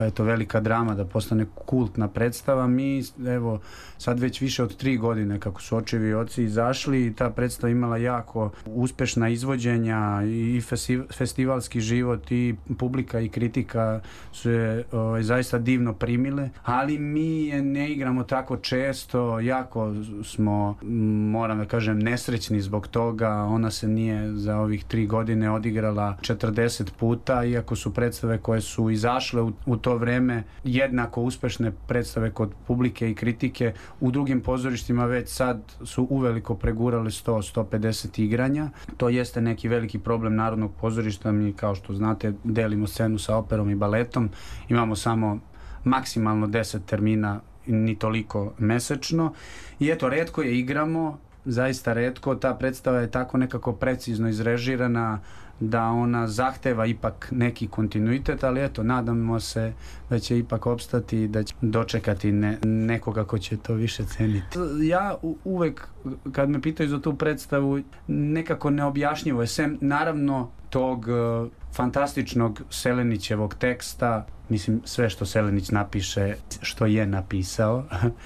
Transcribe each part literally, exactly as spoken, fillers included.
eto, velika drama da postane kultna predstava. Mi, evo, sad već više od tri godine kako su Očevi i oci izašli i ta predstava imala jako uspešna izvođenja i festivalski život i publika i kritika su je o, zaista divno primile, ali mi je ne igramo tako često, jako smo, moram da kažem, nesrećni zbog toga. Ona se nije za ovih tri godine odigrala četrdeset puta, iako su predstave koje su izašle u, u to vreme jednako uspešne predstave kod publike i kritike. U drugim pozorištima već sad su uveliko pregurale sto do sto pedeset igranja. To jeste neki veliki problem Narodnog pozorišta. Mi, kao što znate, delimo scenu sa operom i baletom. Imamo samo maksimalno deset termina, ni toliko mesečno. I eto, retko je igramo, zaista retko. Ta predstava je tako nekako precizno izrežirana da ona zahteva ipak neki kontinuitet, ali eto, nadamo se da će ipak opstati i da će dočekati ne, nekoga ko će to više ceniti. Ja u, uvek, kad me pitaju za tu predstavu, nekako neobjašnjivo je, sem naravno tog uh, fantastičnog Selenićevog teksta. Mislim, sve što Selenić napiše, što je napisao,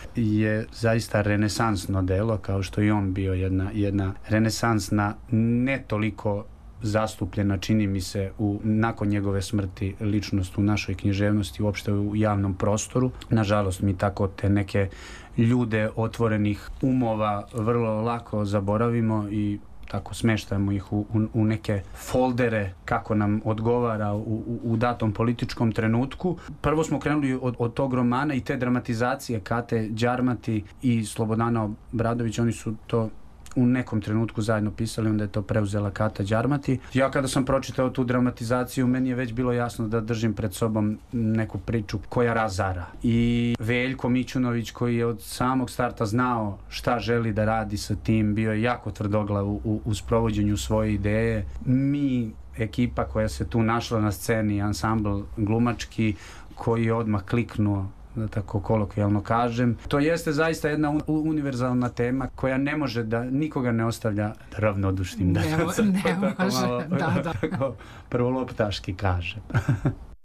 je zaista renesansno delo, kao što i on bio jedna, jedna renesansna, ne toliko zastupljena, čini mi se, u, nakon njegove smrti ličnost u našoj književnosti, uopšte u javnom prostoru. Nažalost, mi tako te neke ljude otvorenih umova vrlo lako zaboravimo i tako smeštajemo ih u, u, u neke foldere kako nam odgovara u, u, u datom političkom trenutku. Prvo smo krenuli od, od tog romana i te dramatizacije Kate Đarmati i Slobodana Obradović. Oni su to u nekom trenutku zajedno pisali, onda je to preuzela Kata Đarmati. Ja kada sam pročitao tu dramatizaciju, meni je već bilo jasno da držim pred sobom neku priču koja razara. I Veljko Mićunović, koji je od samog starta znao šta želi da radi sa tim, bio je jako tvrdoglav u, u, u sprovođenju svoje ideje. Mi, ekipa koja se tu našla na sceni, ansambl glumački, koji je odmah kliknuo, da tako kolokvijalno kažem. To jeste zaista jedna un- univerzalna tema koja ne može da nikoga ne ostavlja ravnodušnim. Da ne, ne može, malo, da, da. Prvoloptaški kažem.